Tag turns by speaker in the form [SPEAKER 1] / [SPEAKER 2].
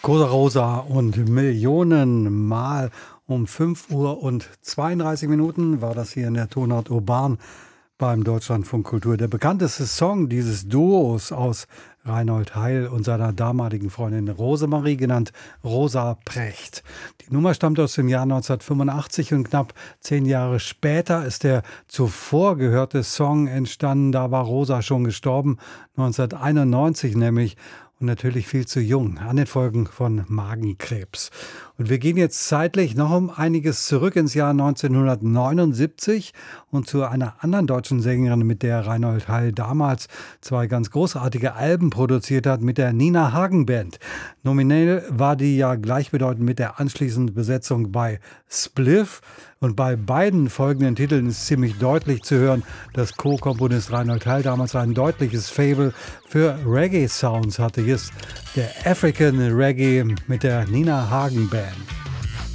[SPEAKER 1] Cosa Rosa und Millionenmal um 5 Uhr und 32 Minuten war das hier in der Tonart Urban beim Deutschlandfunk Kultur. Der bekannteste Song dieses Duos aus Reinhold Heil und seiner damaligen Freundin Rosemarie, genannt Rosa Precht. Die Nummer stammt aus dem Jahr 1985 und knapp 10 Jahre später ist der zuvor gehörte Song entstanden. Da war Rosa schon gestorben, 1991 nämlich. Und natürlich viel zu jung an den Folgen von Magenkrebs. Und wir gehen jetzt zeitlich noch um einiges zurück ins Jahr 1979 und zu einer anderen deutschen Sängerin, mit der Reinhold Heil damals zwei ganz großartige Alben produziert hat, mit der Nina Hagen Band. Nominell war die ja gleichbedeutend mit der anschließenden Besetzung bei Spliff. Und bei beiden folgenden Titeln ist ziemlich deutlich zu hören, dass Co-Komponist Reinhold Heil damals ein deutliches Faible für Reggae-Sounds hatte. Hier ist der African Reggae mit der Nina Hagen Band.